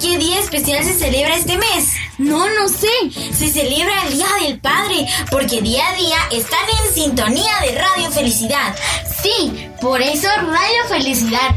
¿qué día especial se celebra este mes? No sé. Se celebra el Día del Padre, porque día a día están en sintonía de Radio Felicidad. Sí, por eso Radio Felicidad